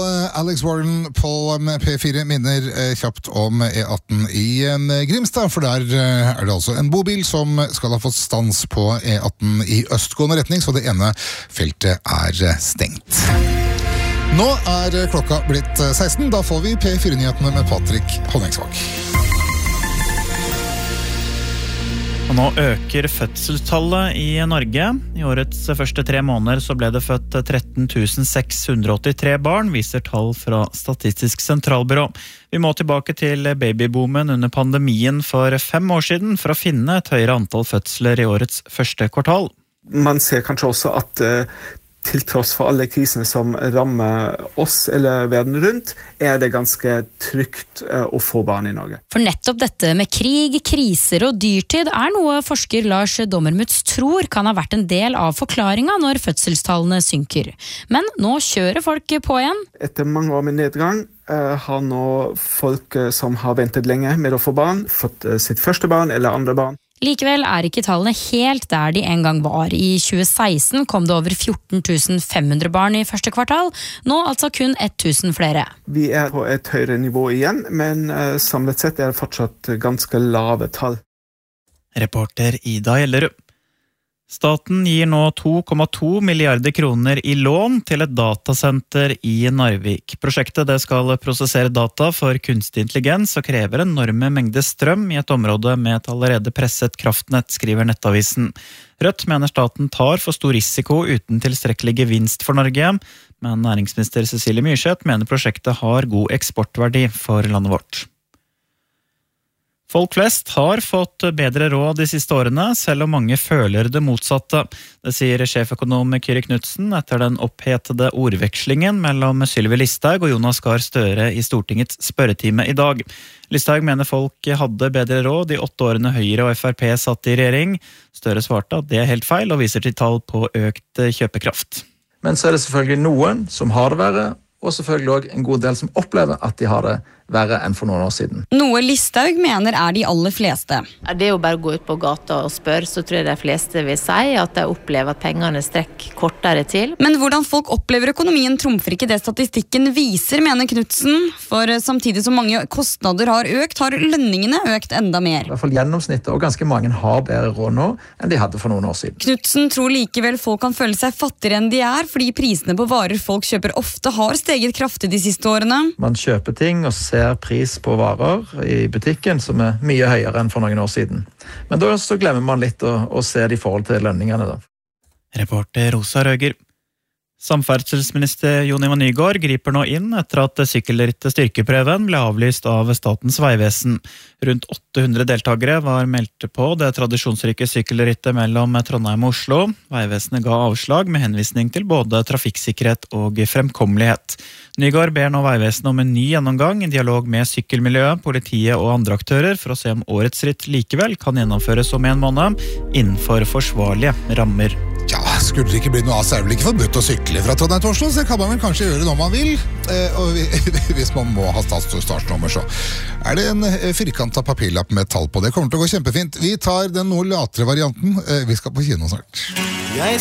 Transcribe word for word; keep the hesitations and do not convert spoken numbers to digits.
Alex Warren på P fire minner kjapt om E atten i Grimstad, for der er det altså en bobil som skal ha fått stans på E atten i østgående retning, så det ene feltet er stengt. Nå er klokka blitt seksten, da får vi P fire-nyhetene med Patrick Honningsvåg. Og nå øker fødselstallet i Norge. I årets første tre måneder så ble det født tretten tusen seks hundre åttitre barn, viser tall fra Statistisk sentralbyrå. Vi må tilbake til babyboomen under pandemien for fem år siden for å finne et høyere antall fødsler i årets første kvartal. Man ser kanskje også at uh, til tross for alle krisene som rammer oss eller verden rundt, er det ganske trygt uh, å få barn i Norge. For nettopp dette med krig, kriser og dyrtid er noe forsker Lars Dommermuth tror kan ha vært en del av forklaringen når fødselstallene synker. Men nå kjører folk på igjen. Etter mange år med nedgang uh, har nå folk uh, som har ventet lenge med å få barn, fått uh, sitt første barn eller andre barn. Likevel er ikke tallene helt der de en gang var. I tjue seksten kom det over fjorten tusen fem hundre barn i første kvartal, nå altså kun tusen flere. Vi er på et høyere nivå igjen, men uh, samlet sett er det fortsatt ganske lave tall. Reporter Ida Gjellerud. Staten gir nå to komma to milliarder kroner i lån til et datasenter i Narvik. Prosjektet det skal prosessere data for kunstig intelligens og krever enorme mengder strøm i et område med et allerede presset kraftnett, skriver Nettavisen. Rødt mener staten tar for stor risiko uten tilstrekkelig gevinst for Norge, men næringsminister Cecilie Myrseth mener prosjektet har god eksportverdi for landet vårt. Folk flest har fått bedre råd de siste årene, selv om mange føler det motsatte. Det sier sjeføkonom Kyrre Knudsen etter den opphetede ordvekslingen mellom Sylvi Listhaug og Jonas Gahr Støre i Stortingets spørretime i dag. Listhaug mener folk hadde bedre råd i åtte årene Høyre og F R P satt i regjering. Støre svarte at det er helt feil og viser til tall på økt kjøpekraft. Men så er det selvfølgelig noen som har det verre, og selvfølgelig også en god del som opplever at de har det verre enn for noen år siden. Noe Listhaug mener er de aller fleste. Det er jo bare å gå ut på gata og spørre, så tror jeg de fleste vil si at de opplever at pengene strekker kortere til. Men hvordan folk opplever økonomien trumfer ikke det statistikken viser, mener Knudsen. For samtidig som mange kostnader har økt, har lønningene økt enda mer. I hvert fall gjennomsnittet, og ganske mange har bedre råd nå enn de hadde for noen år siden. Knudsen tror likevel folk kan føle seg fattigere enn de er, fordi prisene på varer folk kjøper ofte har steget kraftig de siste årene. Man kjøper ting og ser pris på varer i butikken som er mye høyere enn for noen år siden. Men da så glemmer man litt å, å se det i forhold til lønningene da. Reporter Rosa Røger. Samferdselsminister Jon Ivar Nygård griper nå inn etter at sykkelrittet styrkeprøven ble avlyst av Statens vegvesen. Rundt åtte hundre deltagere var meldt på det tradisjonsrike sykkelrittet mellom Trondheim og Oslo. Vegvesenet ga avslag med henvisning til både trafikksikkerhet og fremkommelighet. Nygård ber nå Vegvesenet om en ny gjennomgang i dialog med sykkelmiljøet, politiet og andre aktører for å se om årets ritt likevel kan gjennomføres om en måned innenfor forsvarlige rammer. Ja, skulle det ikke bli noe av, så er det vel ikke forbudt å sykle fra Trondheim til Oslo, så kan man vel kanskje gjøre når man vil. Eh, og hvis man må ha startnummer, så er det en firkantet papirlapp med tall på. Det kommer til å gå kjempefint. Vi tar den noe latere varianten. Eh, vi skal på kino snart.